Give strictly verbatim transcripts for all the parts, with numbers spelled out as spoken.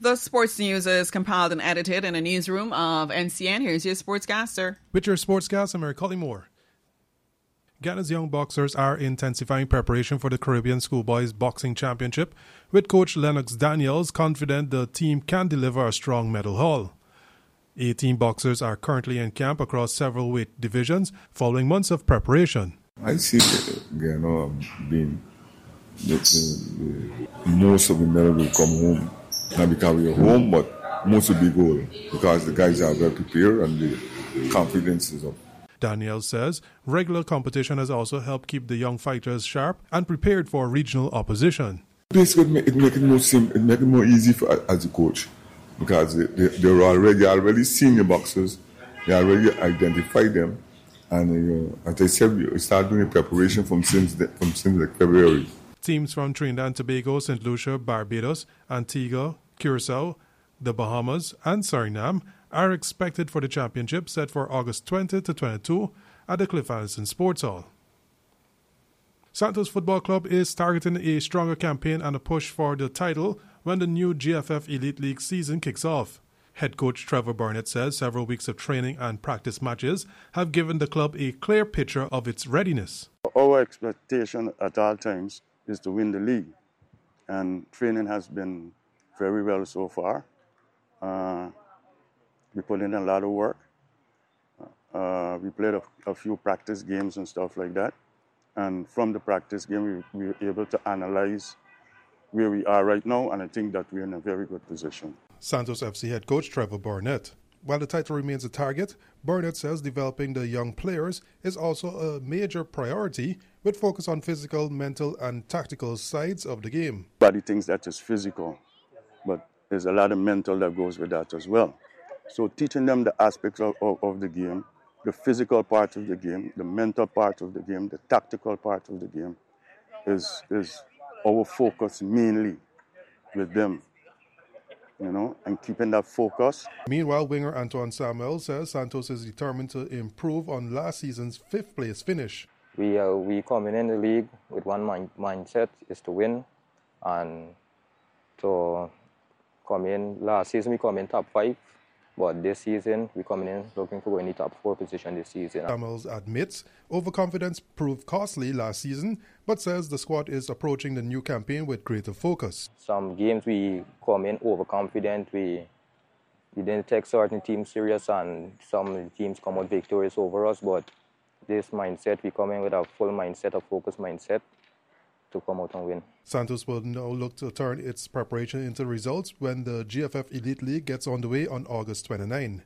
The sports news is compiled and edited in a newsroom of N C N. Here's your sportscaster. With your sportscaster, Mary Collymore. Ghana's young boxers are intensifying preparation for the Caribbean Schoolboys Boxing Championship, with coach Lennox Daniels confident the team can deliver a strong medal haul. eighteen boxers are currently in camp across several weight divisions following months of preparation. I see Ghana being the, the, the, most of the medal will come home. Not because we are home, but most will be gold because the guys are well prepared and the confidence is up. Daniel says regular competition has also helped keep the young fighters sharp and prepared for regional opposition. Basically, it makes it more simple, it makes it more easy for as a coach because they, they, they're already already senior boxers. They already identify them, and uh, as I said, we start doing preparation from since the, from since like February. Teams from Trinidad and Tobago, Saint Lucia, Barbados, Antigua, Curacao, the Bahamas, and Suriname are expected for the championship set for August twentieth to twenty-second at the Cliff Anderson Sports Hall. Santos Football Club is targeting a stronger campaign and a push for the title when the new G F F Elite League season kicks off. Head coach Trevor Burnett says several weeks of training and practice matches have given the club a clear picture of its readiness. Our expectation at all times is to win the league, and training has been very well so far. Uh, we put in a lot of work. Uh, we played a, a few practice games and stuff like that, and from the practice game we, we were able to analyze where we are right now, and I think that we're in a very good position. Santos F C head coach Trevor Burnett. While the title remains a target, Burnett says developing the young players is also a major priority with focus on physical, mental and tactical sides of the game. Everybody thinks that is physical, but there's a lot of mental that goes with that as well. So teaching them the aspects of, of, of the game, the physical part of the game, the mental part of the game, the tactical part of the game is, is our focus mainly with them. You know, and keeping that focus. Meanwhile, winger Antoine Samuel says Santos is determined to improve on last season's fifth place finish. We uh, we coming in the league with one mind, mindset is to win, and to come in. Last season we come in top five, but this season we coming in looking for in the top four position this season. Samuel admits overconfidence proved costly last season, but says the squad is approaching the new campaign with greater focus. Some games we come in overconfident, we we didn't take certain teams serious, and some teams come out victorious over us, but this mindset, we come in with a full mindset, a focused mindset to come out and win. Santos will now look to turn its preparation into results when the G F F Elite League gets underway on August twenty-ninth.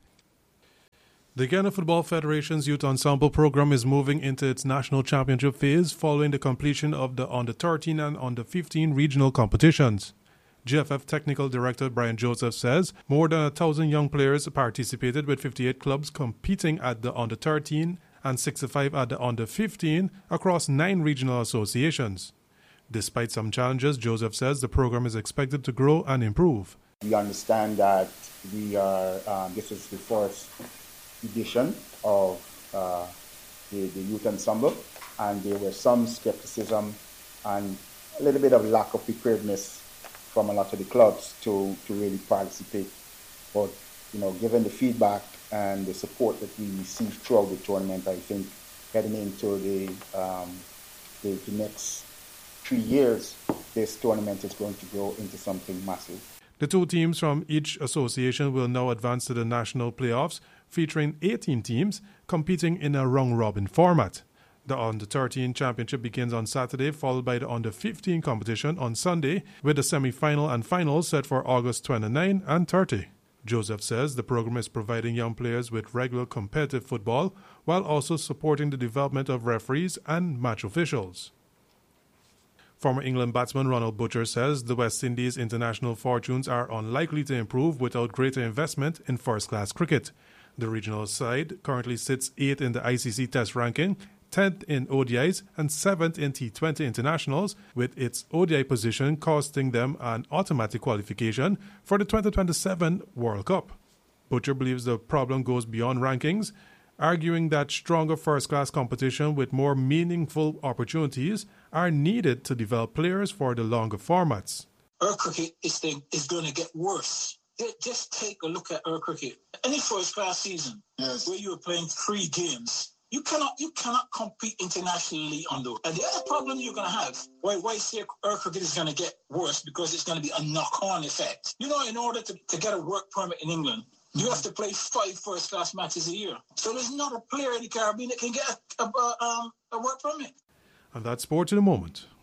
The Ghana Football Federation's Youth Ensemble program is moving into its national championship phase following the completion of the under thirteen and under fifteen regional competitions. G F F Technical Director Brian Joseph says more than a thousand young players participated, with fifty-eight clubs competing at the under thirteen and sixty-five at the under fifteen across nine regional associations. Despite some challenges, Joseph says the program is expected to grow and improve. We understand that we are, um, this is the first edition of uh, the, the Youth Ensemble, and there was some skepticism and a little bit of lack of preparedness from a lot of the clubs to, to really participate. But, you know, given the feedback and the support that we received throughout the tournament, I think heading into the, um, the, the next three years, this tournament is going to grow into something massive. The two teams from each association will now advance to the national playoffs, featuring eighteen teams competing in a round-robin format. The under thirteen championship begins on Saturday, followed by the under fifteen competition on Sunday, with the semi-final and finals set for August twenty-ninth and thirtieth. Joseph says the program is providing young players with regular competitive football while also supporting the development of referees and match officials. Former England batsman Ronald Butcher says the West Indies' international fortunes are unlikely to improve without greater investment in first-class cricket. The regional side currently sits eighth in the I C C Test ranking, tenth in O D Is and seventh in T twenty internationals, with its O D I position costing them an automatic qualification for the twenty twenty-seven World Cup. Butcher believes the problem goes beyond rankings, arguing that stronger first-class competition with more meaningful opportunities are needed to develop players for the longer formats. our cricket is, the, is going to get worse. Just take a look at our cricket. Any first-class season yes. where you were playing three games, you cannot you cannot compete internationally on those. And the other problem you're going to have, why why say our cricket is going to get worse, because it's going to be a knock-on effect. You know, in order to, to get a work permit in England, you have to play five first-class matches a year. So there's not a player in the Caribbean that can get a, a, a, um, a work permit. And that's Sport in a Moment.